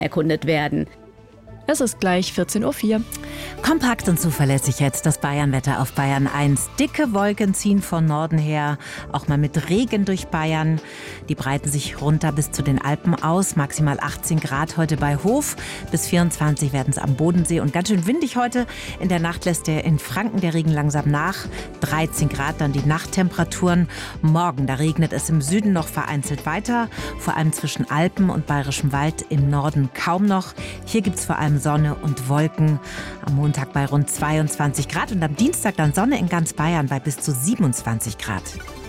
erkundet werden. Es ist gleich 14:04 Uhr. Kompakt und zuverlässig jetzt das Bayernwetter auf Bayern 1. Dicke Wolken ziehen von Norden her, auch mal mit Regen durch Bayern. Die breiten sich runter bis zu den Alpen aus. Maximal 18 Grad heute bei Hof. Bis 24 werden es am Bodensee und ganz schön windig heute. In der Nacht lässt in Franken der Regen langsam nach. 13 Grad dann die Nachttemperaturen. Morgen, da regnet es im Süden noch vereinzelt weiter. Vor allem zwischen Alpen und Bayerischem Wald im Norden kaum noch. Hier gibt es vor allem Sonne und Wolken. Am Montag bei rund 22 Grad und am Dienstag dann Sonne in ganz Bayern bei bis zu 27 Grad.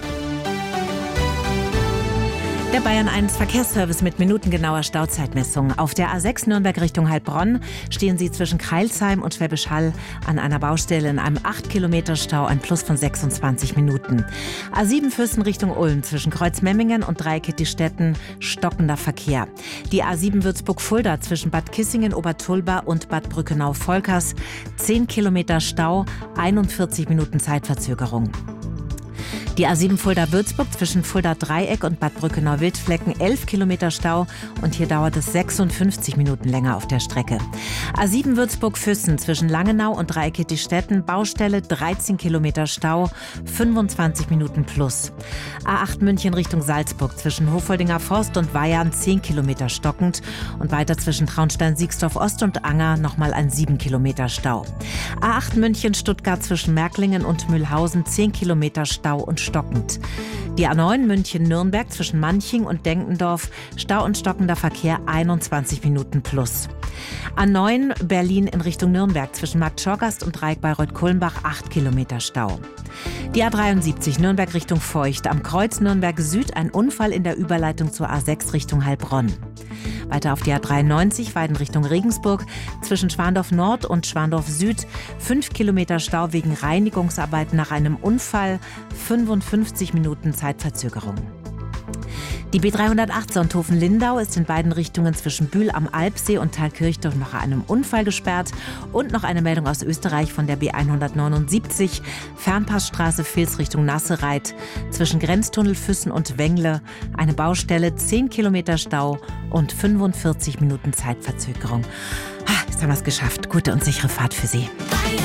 Der Bayern 1 Verkehrsservice mit minutengenauer Stauzeitmessung. Auf der A6 Nürnberg Richtung Heilbronn stehen Sie zwischen Crailsheim und Schwäbisch Hall an einer Baustelle in einem 8 Kilometer Stau, ein Plus von 26 Minuten. A7 Füssen Richtung Ulm zwischen Kreuzmemmingen und Dreieckettistetten stockender Verkehr. Die A7 Würzburg-Fulda zwischen Bad Kissingen, Obertulba und Bad Brückenau-Volkers 10 Kilometer Stau, 41 Minuten Zeitverzögerung. Die A7 Fulda-Würzburg zwischen Fulda-Dreieck und Bad Brückenau-Wildflecken 11 Kilometer Stau und hier dauert es 56 Minuten länger auf der Strecke. A7 Würzburg-Füssen zwischen Langenau und Dreieckettistetten Baustelle 13 Kilometer Stau, 25 Minuten plus. A8 München Richtung Salzburg zwischen Hofoldinger Forst und Weyarn 10 Kilometer stockend und weiter zwischen Traunstein-Siegsdorf-Ost und Anger nochmal ein 7 Kilometer Stau. A8 München Stuttgart zwischen Märklingen und Mühlhausen 10 Kilometer Stau und stockend. Die A9 München-Nürnberg zwischen Manching und Denkendorf, Stau und stockender Verkehr 21 Minuten plus. A9 Berlin in Richtung Nürnberg zwischen Marktschorgast und Dreieck Bayreuth-Kulmbach 8 Kilometer Stau. Die A73 Nürnberg Richtung Feucht, am Kreuz Nürnberg Süd ein Unfall in der Überleitung zur A6 Richtung Heilbronn. Weiter auf die A93 Weiden Richtung Regensburg zwischen Schwandorf Nord und Schwandorf Süd 5 Kilometer Stau wegen Reinigungsarbeiten nach einem Unfall, 55 Minuten Zeitverzögerung. Die B308 Sonthofen-Lindau ist in beiden Richtungen zwischen Bühl am Alpsee und Thalkirchdorf nach einem Unfall gesperrt. Und noch eine Meldung aus Österreich von der B179 Fernpassstraße Vils Richtung Nassereit zwischen Grenztunnel Füssen und Wengle. Eine Baustelle, 10 Kilometer Stau und 45 Minuten Zeitverzögerung. Jetzt haben wir es geschafft. Gute und sichere Fahrt für Sie.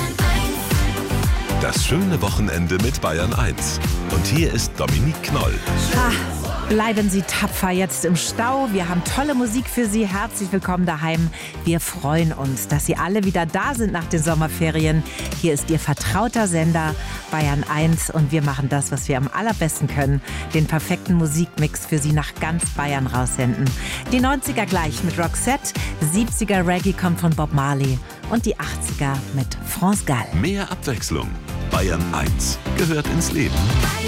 Das schöne Wochenende mit Bayern 1. Und hier ist Dominique Knoll. Bleiben Sie tapfer jetzt im Stau. Wir haben tolle Musik für Sie. Herzlich willkommen daheim. Wir freuen uns, dass Sie alle wieder da sind nach den Sommerferien. Hier ist Ihr vertrauter Sender Bayern 1 und wir machen das, was wir am allerbesten können. Den perfekten Musikmix für Sie nach ganz Bayern raussenden. Die 90er gleich mit Roxette, 70er Reggae kommt von Bob Marley und die 80er mit France Gall. Mehr Abwechslung. Bayern 1 gehört ins Leben.